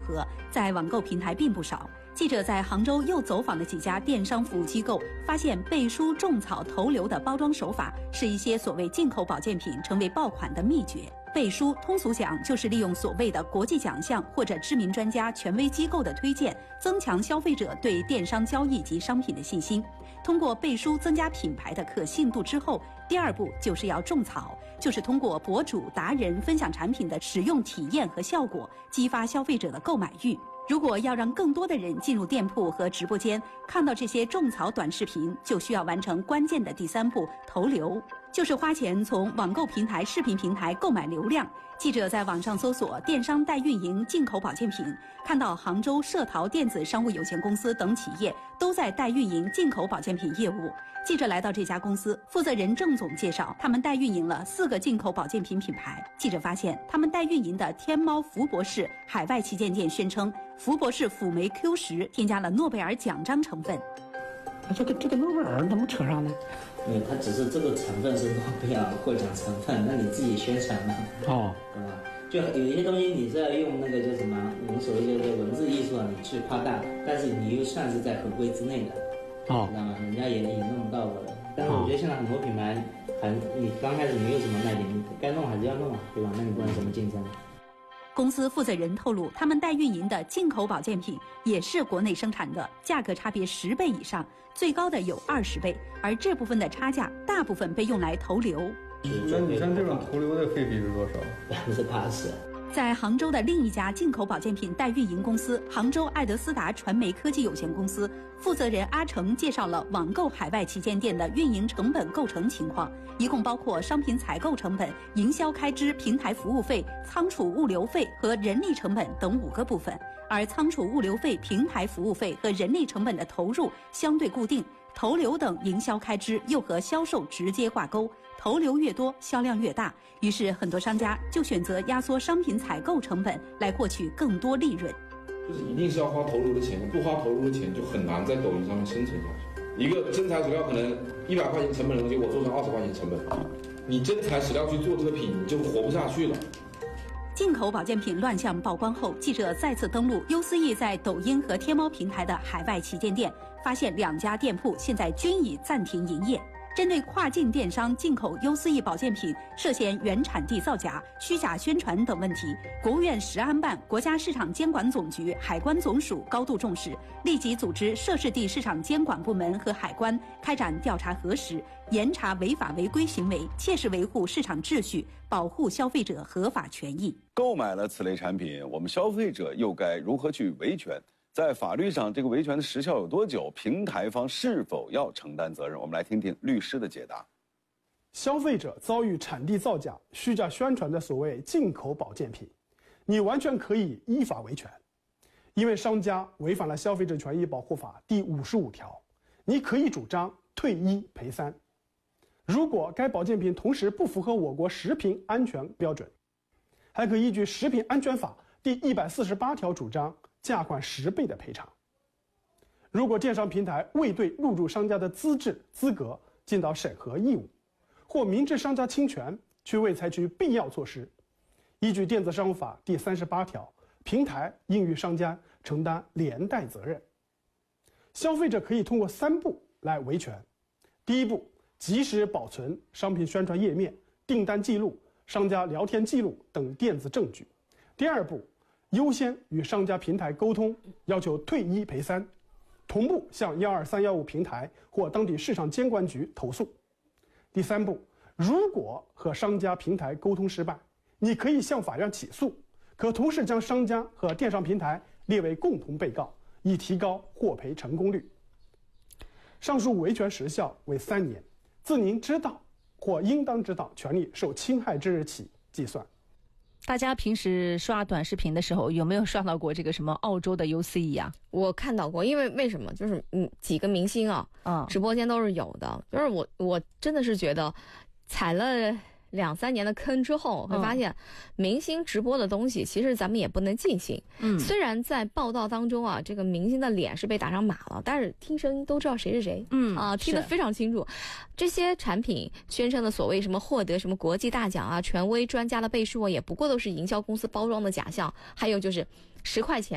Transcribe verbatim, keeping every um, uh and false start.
合，在网购平台并不少。记者在杭州又走访了几家电商服务机构，发现背书种草投流的包装手法是一些所谓进口保健品成为爆款的秘诀。背书通俗讲就是利用所谓的国际奖项或者知名专家、权威机构的推荐，增强消费者对电商交易及商品的信心。通过背书增加品牌的可信度之后，第二步就是要种草，就是通过博主、达人分享产品的使用体验和效果，激发消费者的购买欲。如果要让更多的人进入店铺和直播间看到这些种草短视频，就需要完成关键的第三步投流，就是花钱从网购平台、视频平台购买流量。记者在网上搜索电商代运营进口保健品，看到杭州社淘电子商务有限公司等企业都在代运营进口保健品业务。记者来到这家公司，负责人郑总介绍，他们代运营了四个进口保健品品牌。记者发现，他们代运营的天猫福博士海外旗舰店宣称，福博士辅酶 Q 十添加了诺贝尔奖章成分。 这个这个诺贝尔怎么扯上呢？ 嗯，它只是这个成分是诺贝尔获奖成分，那你自己宣传嘛？ 哦， 对吧？就有一些东西你是要用那个叫什么，我们所谓的文字艺术啊，你去夸大，但是你又算是在合规之内的， 哦， 知道吗？人家也也弄不到我的。但是我觉得现在很多品牌，还你刚开始没有什么卖点，你该弄还是要弄啊，对吧？那你不然怎么竞争？ 公司负责人透露，他们代运营的进口保健品也是国内生产的，价格差别十倍以上，最高的有二十倍，而这部分的差价大部分被用来投流。 那你像这种投流的费比是多少？ 百分之八十。 在杭州的另一家进口保健品代运营公司杭州爱德斯达传媒科技有限公司负责人阿成介绍了网购海外旗舰店的运营成本构成情况，一共包括商品采购成本、营销开支、平台服务费、仓储物流费和人力成本等五个部分。而仓储物流费、平台服务费和人力成本的投入相对固定，投流等营销开支又和销售直接挂钩，投流越多，销量越大。于是很多商家就选择压缩商品采购成本来获取更多利润。 就是一定是要花投入的钱，不花投入的钱就很难在抖音上面生存下去。一个真材实料可能一百块钱成本的东西，我做成二十块钱成本，你真材实料去做这个品，你就活不下去了。 进口保健品乱象曝光后，记者再次登录优思易在抖音和天猫平台的海外旗舰店，发现两家店铺现在均已暂停营业。针对跨境电商进口优思易保健品涉嫌原产地造假、虚假宣传等问题，国务院食安办、国家市场监管总局、海关总署高度重视，立即组织涉事地市场监管部门和海关开展调查核实，严查违法违规行为，切实维护市场秩序，保护消费者合法权益。 购买了此类产品，我们消费者又该如何去维权？在法律上，这个维权的时效有多久？平台方是否要承担责任？我们来听听律师的解答。 消费者遭遇产地造假、虚假宣传的所谓进口保健品，你完全可以依法维权，因为商家违反了《消费者权益保护法》第五十五条，你可以主张退一赔三。如果该保健品同时不符合我国食品安全标准，还可依据《食品安全法》第一百四十八条主张价款十倍的赔偿。如果电商平台未对入驻商家的资质资格尽到审核义务，或明知商家侵权却未采取必要措施，依据电子商务法第三十八条，平台应与商家承担连带责任。消费者可以通过三步来维权：第一步，及时保存商品宣传页面、订单记录、商家聊天记录等电子证据；第二步，优先与商家平台沟通，要求退一赔三，同步向一二三一五平台或当地市场监管局投诉；第三步，如果和商家平台沟通失败，你可以向法院起诉，可同时将商家和电商平台列为共同被告，以提高获赔成功率。上述维权时效为三年，自您知道或应当知道权利受侵害之日起计算。 大家平时刷短视频的时候，有没有刷到过这个什么澳洲的 U C E 啊？ 我看到过，因为为什么？就是嗯，几个明星啊，嗯，直播间都是有的。就是我我真的是觉得，踩了两三年的坑之后，会发现明星直播的东西其实咱们也不能尽信。嗯，虽然在报道当中啊，这个明星的脸是被打上码了，但是听声音都知道谁是谁。嗯啊，听得非常清楚。这些产品宣称的所谓什么获得什么国际大奖啊、权威专家的背书啊，也不过都是营销公司包装的假象。还有就是十块钱